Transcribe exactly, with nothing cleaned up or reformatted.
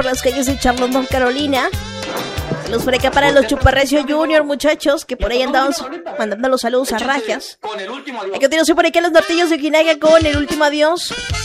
las calles de Charlotte, North Carolina. Saludos por acá para los Chuparrecio Junior, muchachos, que por ahí andaban mandando los saludos a rajas. A continuación por acá los norteños de Ojinaga con el último adiós.